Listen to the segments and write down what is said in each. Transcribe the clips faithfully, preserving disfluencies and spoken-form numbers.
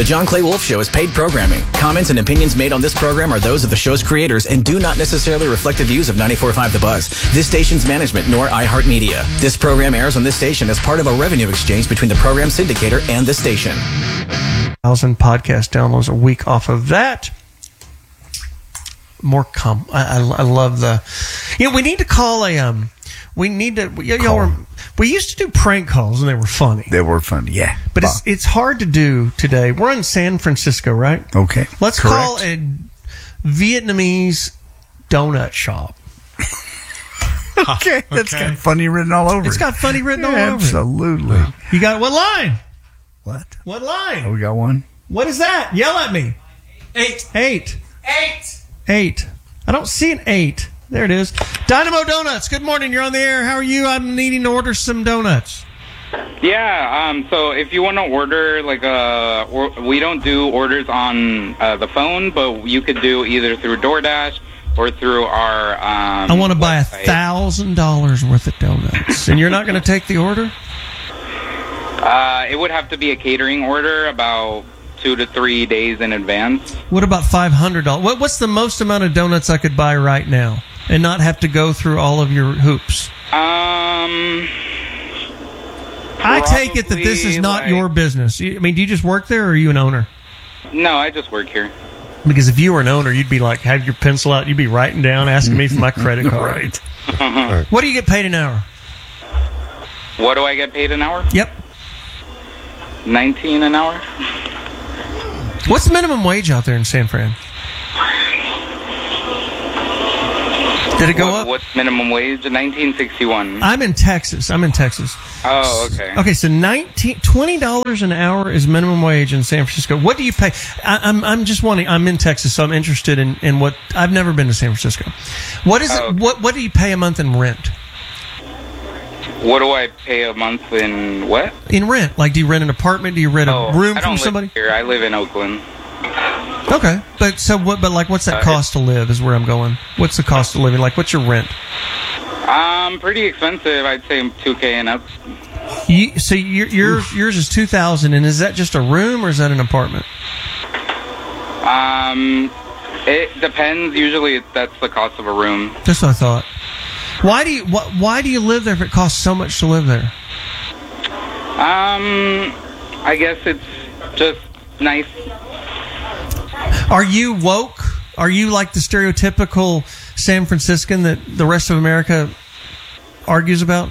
The John Clay Wolf Show is paid programming. Comments and opinions made on this program are those of the show's creators and do not necessarily reflect the views of ninety-four point five The Buzz, this station's management, nor iHeartMedia. This program airs on this station as part of a revenue exchange between the program syndicator and the station. Thousand podcast downloads a week off of that. More com. I, I, I love the. You know, we need to call a. Um, we need to. Y- y'all were, we used to do prank calls and they were funny. They were funny, yeah. But it's it's hard to do today. We're in San Francisco, right? Okay. Let's correct. call a Vietnamese donut shop. Okay, that's Okay. got funny written all over It's it. got funny written all Yeah, over it. Absolutely. You got what line? What? What line? Oh, we got one? What is that? Yell at me. Eight. Eight. Eight. Eight. I don't see an eight. There it is. Dynamo Donuts. Good morning. You're on the air. How are you? I'm needing to order some donuts. Yeah, um, so if you want to order, like, uh, or, we don't do orders on uh, the phone, but you could do either through DoorDash or through our um, I want to buy a website. thousand dollars worth of donuts, and you're not going to take the order? Uh, it would have to be a catering order about two to three days in advance. What about five hundred dollars? What, what's the most amount of donuts I could buy right now and not have to go through all of your hoops? Um, I take it that this is probably, not like- your business. You- I mean, do you just work there, or are you an owner? no, I just work here. Because if you were an owner, you'd be like, have your pencil out, you'd be writing down, asking me for my credit card. Right. What do you get paid an hour? What do I get paid an hour? Yep. nineteen an hour. What's the minimum wage out there in San Fran? Did it go what, up? What's minimum wage? nineteen sixty-one. I'm in Texas. I'm in Texas. Oh, okay. Okay, so nineteen, twenty dollars an hour is minimum wage in San Francisco. What do you pay? I, I'm I'm just wanting. I'm in Texas, so I'm interested in, in what. I've never been to San Francisco. What is Oh, it? okay. What What do you pay a month in rent? What do I pay a month in what? In rent, like, do you rent an apartment? Do you rent a Oh, room I from don't somebody? live here. I live in Oakland. Okay, but so what? But like, what's that Uh, cost to live? Is where I'm going. What's the cost of living? Like, what's your rent? Um, pretty expensive. I'd say two K and up. You, so your, yours yours is two thousand, and is that just a room or is that an apartment? Um, it depends. Usually, that's the cost of a room. That's what I thought. Why do you wh- Why do you live there if it costs so much to live there? Um, I guess it's just nice. Are you woke? Are you like the stereotypical San Franciscan that the rest of America argues about?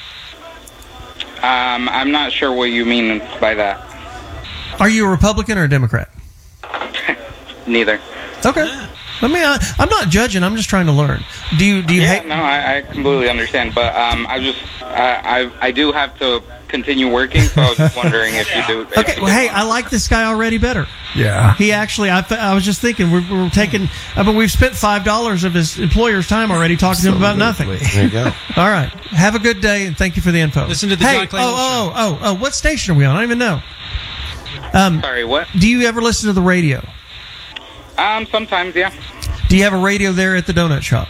Um, I'm not sure what you mean by that. Are you a Republican or a Democrat? Neither. Okay. I mean, I, I'm not judging. I'm just trying to learn. Do you do you Yeah, hate? no, I, I completely understand. But um, I just I, I I do have to continue working, so I was just wondering if you do. if Okay. you Well, did hey, want- I like this guy already better. Yeah. He actually, I, th- I was just thinking, we're, we're taking, I mean, we've spent five dollars of his employer's time already talking to him about nothing. There you go. All right. Have a good day, and thank you for the info. Listen to the hey, John Clay oh, Wolf oh, oh, oh, what station are we on? I don't even know. Um, Sorry, what? do you ever listen to the radio? Um, sometimes, yeah. Do you have a radio there at the donut shop?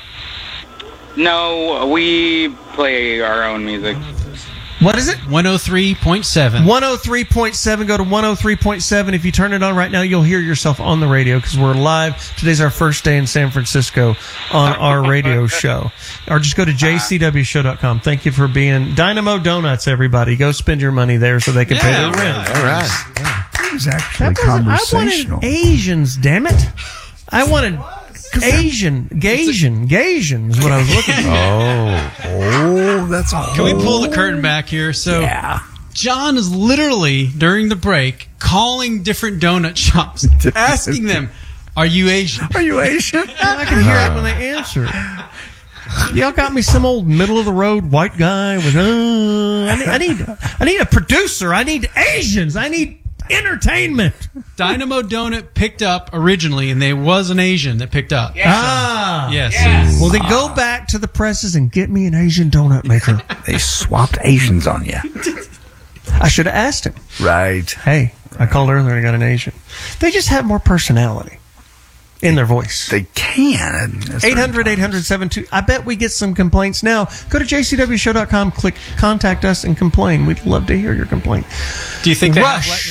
No, we play our own music. What is it? one oh three point seven. one oh three point seven. Go to one oh three point seven. If you turn it on right now, you'll hear yourself on the radio because we're live. Today's our first day in San Francisco on our radio show. Or just go to j c w show dot com. Thank you for being Dynamo Donuts, everybody. Go spend your money there so they can pay Yeah, their rent. right. All right. It was actually That wasn't- conversational. I wanted Asians, damn it. I wanted Asian, Gasian, Gasian is what I was looking for. Oh, oh, that's a Can we whole- pull the curtain back here? So Yeah. John is literally, during the break, calling different donut shops, asking them, are you Asian? Are you Asian? I can hear it when they answer. Y'all got me some old middle of the road white guy with. Uh, I need, I need, I need a producer. I need Asians. I need entertainment. Dynamo Donut picked up originally, and there was an Asian that picked up. Ah, Yes. Well, then go back to the presses and get me an Asian donut maker. They swapped Asians on you. I should have asked him. Right. Hey, I called earlier and I got an Asian. They just have more personality in their voice. They can. eight hundred, eight hundred, seven two. I bet we get some complaints now. Go to j c w show dot com, click contact us, and complain. We'd love to hear your complaint. Do you think they Rush. have? Yeah.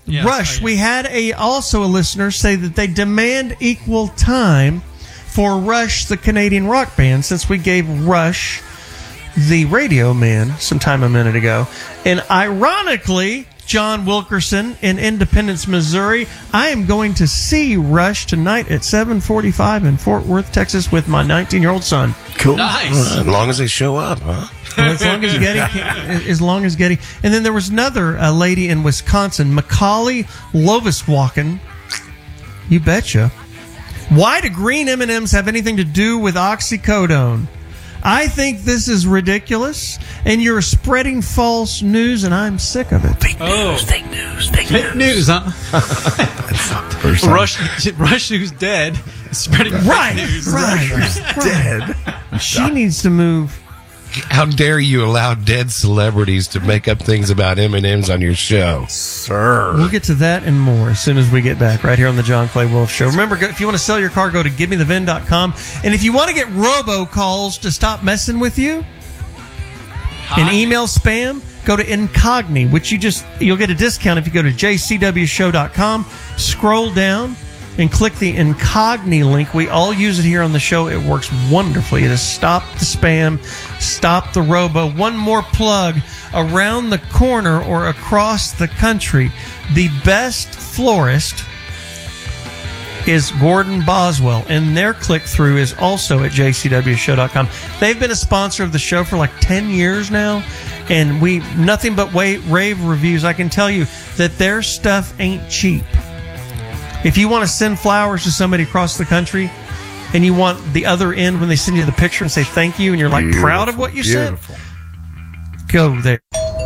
Yes, Rush, oh, yeah. we had a also a listener say that they demand equal time for Rush, the Canadian rock band, since we gave Rush the Radio Man some time a minute ago. And ironically, John Wilkerson in Independence, Missouri, I am going to see Rush tonight at seven forty-five in Fort Worth, Texas with my nineteen-year-old son. Cool. Nice. As long as they show up, huh? Well, as long as Getty, can, as long as Getty, and then there was another uh, lady in Wisconsin, Macaulay Loviswaken. You betcha. Why do green M and M's have anything to do with oxycodone? I think this is ridiculous, and you're spreading false news, and I'm sick of it. Fake Oh. news, fake news, fake Fake news. news, huh? That's not the first time. Rush, Rush, who's dead, is spreading fake Right, news. right, right. Dead. She needs to move. How dare you allow dead celebrities to make up things about M and M's on your show? Sir. We'll get to that and more as soon as we get back right here on the John Clay Wolf Show. Remember, go- if you want to sell your car, go to give me the vin dot com. And if you want to get robocalls to stop messing with you and email spam, go to Incogni, which you just, you'll get a discount if you go to j c w show dot com, scroll down, and click the Incogni link. We all use it here on the show. It works wonderfully. It has stopped the spam, stopped the robo. One more plug. Around the corner or across the country, the best florist is Gordon Boswell, and their click-through is also at j c w show dot com. They've been a sponsor of the show for like ten years now, and we nothing but wait, rave reviews. I can tell you that their stuff ain't cheap. If you want to send flowers to somebody across the country and you want the other end when they send you the picture and say thank you and you're like Beautiful, proud of what you beautiful. sent, go there.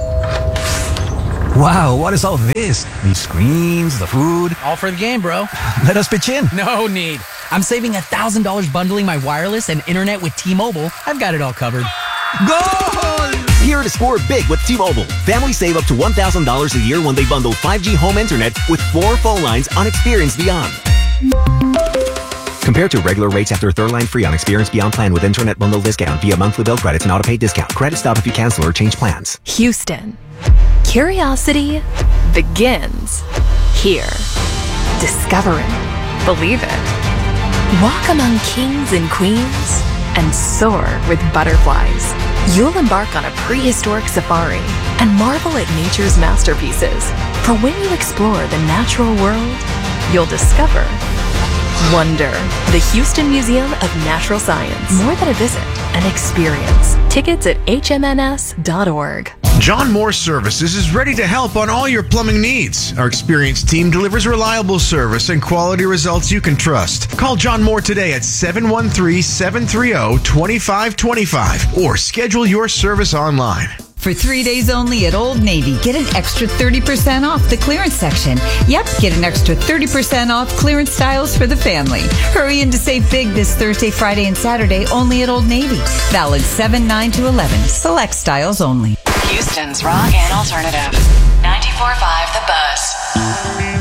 Wow, what is all this? These screens, the food. All for the game, bro. Let us pitch in. No need. I'm saving one thousand dollars bundling my wireless and internet with T-Mobile. I've got it all covered. Goal! Here to score big with T-Mobile. Families save up to one thousand dollars a year when they bundle five G home internet with four phone lines on Experience Beyond. Compared to regular rates after third line free on Experience Beyond plan with internet bundle discount via monthly bill credits and auto-pay discount. Credit stop if you cancel or change plans. Houston. Curiosity begins here. Discover it. Believe it. Walk among kings and queens and soar with butterflies. You'll embark on a prehistoric safari and marvel at nature's masterpieces. For when you explore the natural world, you'll discover wonder. The Houston Museum of Natural Science. More than a visit, an experience. Tickets at h m n s dot org. John Moore Services is ready to help on all your plumbing needs. Our experienced team delivers reliable service and quality results you can trust. Call John Moore today at seven one three, seven three zero, two five two five or schedule your service online. For three days only at Old Navy, get an extra thirty percent off the clearance section. Yep, get an extra thirty percent off clearance styles for the family. Hurry in to save big this Thursday, Friday, and Saturday only at Old Navy. Valid seven, nine to eleven. Select styles only. Houston's rock and alternative. ninety-four point five The Buzz.